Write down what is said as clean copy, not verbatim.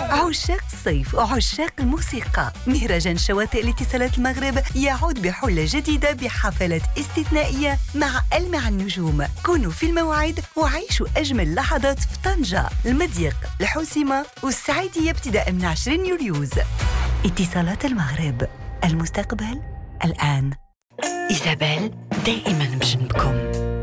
عشاق الصيف وعشاق الموسيقى، مهرجان شواطئ الاتصالات المغرب يعود بحلة جديدة بحفلات استثنائية مع ألمع النجوم. كونوا في الموعد وعيشوا أجمل لحظات في طنجة، المضيق، الحوسمة والسعيدية ابتداء من 20 يوليوز. اتصالات المغرب، المستقبل الآن. إيزابيل دائما بجنبكم.